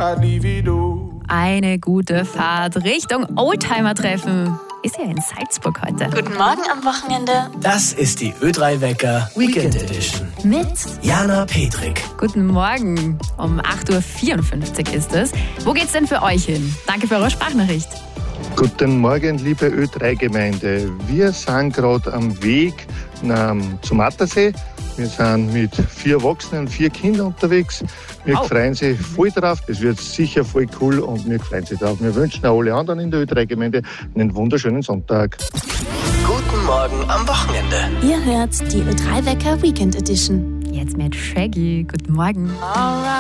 Eine gute Fahrt Richtung Oldtimer-Treffen. Ist ja in Salzburg heute. Guten Morgen am Wochenende. Das ist die Ö3 Wecker Weekend Edition. Mit Jana Petrik. Guten Morgen. Um 8.54 Uhr ist es. Wo geht's denn für euch hin? Danke für eure Sprachnachricht. Guten Morgen, liebe Ö3-Gemeinde. Wir sind gerade am Weg zum Attersee. Wir sind mit 4 Erwachsenen und 4 Kindern unterwegs. Wir freuen sich voll drauf. Das wird sicher voll cool und wir freuen sich drauf. Wir wünschen auch alle anderen in der Ö3-Gemeinde einen wunderschönen Sonntag. Guten Morgen am Wochenende. Ihr hört die Ö3 Wecker Weekend Edition. Jetzt mit Shaggy. Guten Morgen.